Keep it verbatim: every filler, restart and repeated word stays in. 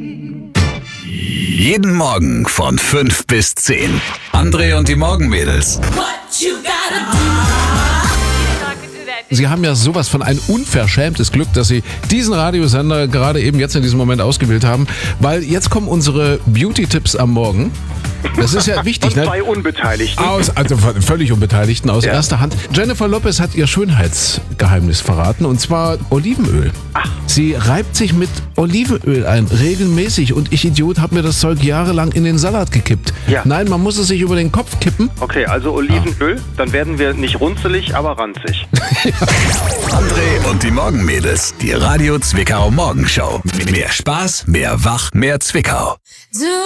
Jeden Morgen von fünf bis zehn. André und die Morgenmädels. Sie haben ja sowas von ein unverschämtes Glück, dass Sie diesen Radiosender gerade eben jetzt in diesem Moment ausgewählt haben, weil jetzt kommen unsere Beauty-Tipps am Morgen. Das ist ja wichtig, Von ne? zwei Unbeteiligten. Aus, also von völlig Unbeteiligten aus Ja. erster Hand. Jennifer Lopez hat ihr Schönheitsgeheimnis verraten, und zwar Olivenöl. Ach. Sie reibt sich mit Olivenöl ein, regelmäßig, und ich Idiot habe mir das Zeug jahrelang in den Salat gekippt. Ja. Nein, man muss es sich über den Kopf kippen. Okay, also Olivenöl, dann werden wir nicht runzelig, aber ranzig. André und die Morgenmädels. Die Radio Zwickau Morgenshow. Mehr Spaß, mehr Wach, mehr Zwickau.